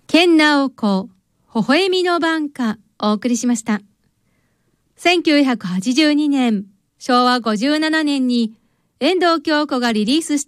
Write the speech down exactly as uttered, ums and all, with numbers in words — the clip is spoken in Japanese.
健直子、微笑みの挽歌お送りしました。せんきゅうひゃくはちじゅうにねん、しょうわごじゅうななねんに遠藤京子がリリースした